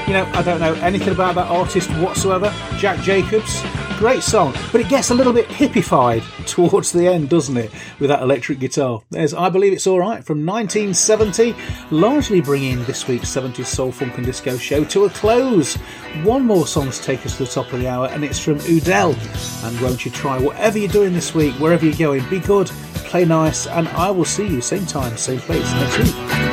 I don't know anything about that artist whatsoever. Jack Jacobs, great song, but it gets a little bit hippified towards the end, doesn't it, with that electric guitar. There's I Believe It's Alright from 1970, largely bringing this week's 70s Soul, Funk and Disco show to a close. One more song to take us to the top of the hour, and it's from Udell. And won't you try, whatever you're doing this week, wherever you're going, be good, play nice, and I will see you same time, same place next week.